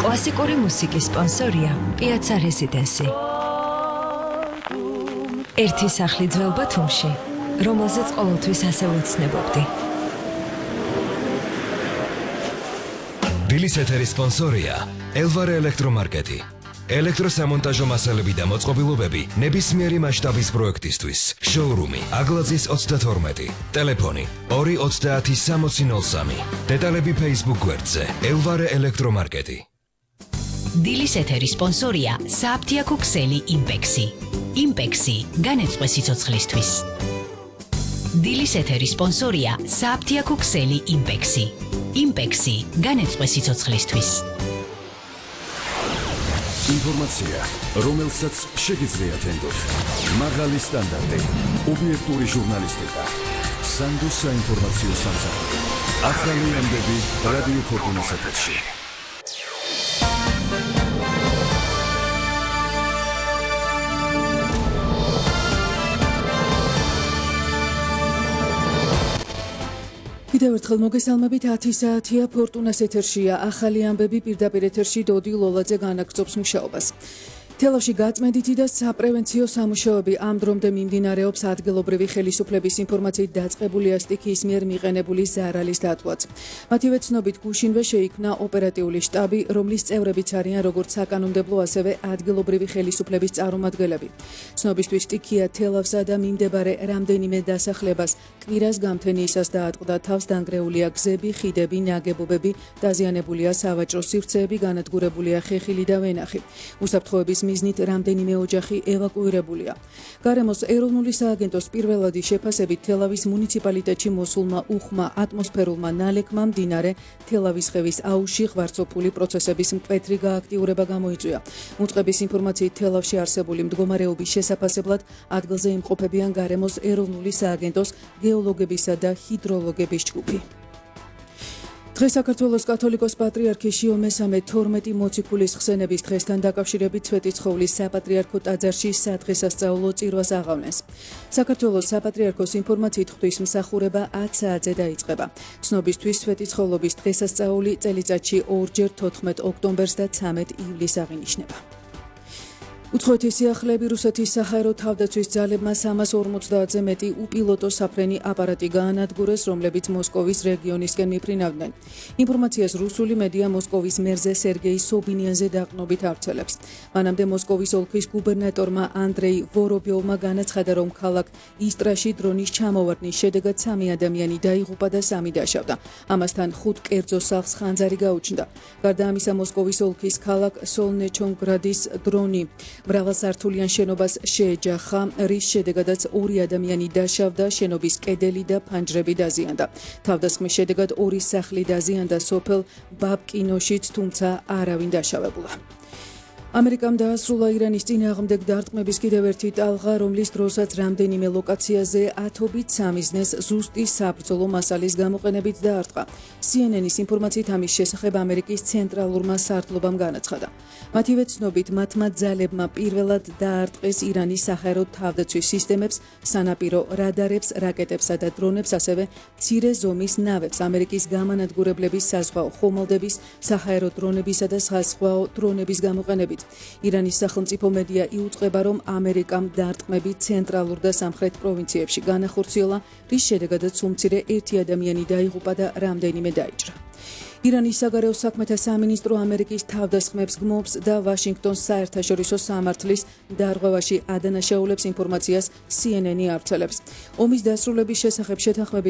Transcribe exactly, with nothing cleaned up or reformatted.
კლასიკური მუსიკის სპონსორია Piazza Residency. ერთი სახლი ძველ ბათუმში, რომელზეც ყოველთვის ასევე ვცნობდი. დილის ეთერის სპონსორია Elvare ელექტრომარკეტი. ელექტროსამონტაჟო მასალები და მოწყობილობები ნებისმიერი მასშტაბის პროექტისთვის. შოურუმი აგლაძის ოცდათორმეტი. ტელეფონი ორი ოცდაათი სამოცი ნოლ სამი. დეტალები Facebook გვერდზე Elvare ელექტრომარკეტი. დილის ეთერის სპონსორია სააფთიაქო ქსელი იმპექსი. იმპექსი განეწყვე სიცოცხლისთვის. დილის ეთერის სპონსორია სააფთიაქო ქსელი იმპექსი. იმპექსი განეწყვე სიცოცხლისთვის. ინფორმაცია, რომელსაც შეგიძლიათ ენდოთ. მაღალი სტანდარტი, ობიექტური ჟურნალისტიკა. სანდოს საინფორმაციო სამსახური. ახალი ამბები რადიო ფორტუნას ეთერში. კიდევ ერთხელ მოგესალმებით, ათი საათია ფორტუნას ეთერშია. ახალი ამბები პირდაპირ ეთერში დოდი ლოლაძე განაგრძობს მუშაობას. თელავში გაწმენდითი და საპრევენციო სამუშაოები ამ დრომდე მიმდინარეობს ადგილობრივი ხელისუფლების ინფორმაციით დაწყებულია სტიქიის მიერ მიყენებული ზარალის დათვლაც. მათივე ცნობით გუშინვე შეიქმნა ოპერატიული შტაბი, რომლის წევრებიც არიან როგორც საკანონმდებლო, ასევე ადგილობრივი ხელისუფლების წარმომადგენლები. ცნობისთვის სტიქია თელავსა და მიმდებარე რამდენიმე დასახლებას კვირას გამთენიისას დაატყდა თავს, დანგრეულია გზები, ხიდები, ნაგებობები, დაზიანებულია სავაჭრო სივრცეები, განადგურებულია ხეხილი და ვენახი. უსაფრთხოების მიზნით რამდენიმე ოჯახი ევაკუირებულია. გარემოს ეროვნული სააგენტოს პირველადი შეფასებით თელავის მუნიციპალიტეტში მოსულმა უხმა ატმოსფერულმა ნალექმა მდინარე თელავის ხევის აუზში ღვარცოფული პროცესების მკვეთრი გააქტიურება გამოიწვია. უწყების ინფორმაციით თელავში არსებული მდგომარეობის შესაფასებლად ადგილზე იმყოფებიან გარემოს ეროვნული სააგენტოს გეოლოგებისა და ჰიდროლოგების ჯგუფი. დღეს საქართველოს კათოლიკოს პატრიარქი შიო მესამე თორმეტი მოციქულის ხსენების დღესთან დაკავშირებით სვეტიცხოვლის საპატრიარქო ტაძარში სადღესასწაულო წირვას აღავლენს. საქართველოს საპატრიარქოს ინფორმაციით ღვთისმსახურება ათ საათზე დაიწყება. ცნობისთვის სვეტიცხოვლობის დღესასწაული წელიწადში ორჯერ თოთხმეტ ოქტომბერს და ცამეტ ივლისს აღინიშნება. უცხოეთის სიახლეები რუსეთის საჰაერო თავდაცვის ძალებმა სამას ორმოცდაათზე მეტი უპილოტო საფრენი აპარატი გაანადგურეს, რომლებიც მოსკოვის რეგიონისკენ მიფრინავდნენ. ინფორმაციას რუსული მედია მოსკოვის მერზე სერგეი სობინიანზე დაყრდნობით ავრცელებს. მანამდე მოსკოვის ოლქის გუბერნატორმა ანდრეი ვორობიოვმა განაცხადა, რომ ქალაქ ისტრაში დრონის ჩამოვარდნის შედეგად სამი ადამიანი დაიღუპა და სამი დაშავდა. ამასთან ხუთ კერძო სახლს ხანძარი გაუჩნდა. გარდა ამისა, მოსკოვის ოლქის ქალაქ სოლნეჩონგრადის დრონი მრავალსართულიან შენობას შეეჯახა, რის შედეგადაც ორი ადამიანი დაშავდა, შენობის კედელი და ფანჯრები დაზიანდა. თავდასხმის შედეგად ორი სახლი დაზიანდა სოფელ ბაბკინოშიც, თუმცა არავინ დაშავებულა. ამერიკამ დაასრულა ირანის წინააღმდეგ დარტყმების კიდევ ერთი ტალღა, რომლის დროსაც რამდენიმე ლოკაციაზე ათობით სამიზნეს ზუსტი საბრძოლო მასალის გამოყენებით დაარტყა. სი ენ ენის ინფორმაციით ამის შესახებ ამერიკის ცენტრალურმა სარდლობამ განაცხადა. მათივე ცნობით მათმა ძალებმა პირველად დაარტყეს ირანის საჰაერო თავდაცვის სისტემებს, სანაპირო რადარებს, რაკეტებსა და დრონებს, ასევე მცირე ზომის ნავებს, ამერიკის გამანადგურებლების საზღვაო ხომალდების, საჰაერო დრონებისა და საზღვაო დრონების გამოყენებით. ირანის სახელმწიფო მედია იუწყება, რომ ამერიკამ დარტყმები ცენტრალურ და სამხრეთ პროვინციებში განახორციელა, რის შედეგადაც უმცირე ერთი ადამიანი დაიღუპა და რამდენიმე დაიჭრა. ირანის საგარეო საქმეთა სამინისტრო ამერიკის თავდასხმებს გმობს და ვაშინგტონს საერთაშორისო სამართლის დარღვევაში ადანაშაულებს, ინფორმაციას სი ენ ენი ავრცელებს. ომის დასრულების შესახებ შეთანხმების